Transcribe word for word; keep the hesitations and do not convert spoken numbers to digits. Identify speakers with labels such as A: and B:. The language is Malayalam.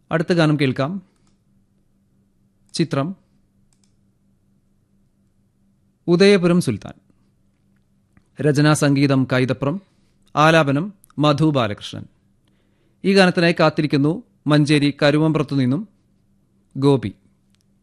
A: അടുത്ത ഗാനം കേൾക്കാം. ചിത്രം ഉദയപുരം സുൽത്താൻ. രചനാ സംഗീതം കൈതപ്രം, ആലാപനം മധു ബാലകൃഷ്ണൻ. ഈ ഗാനത്തിനായി കാത്തിരിക്കുന്നു മഞ്ചേരി കരുവമ്പ്രത്തു നിന്നും ഗോപി.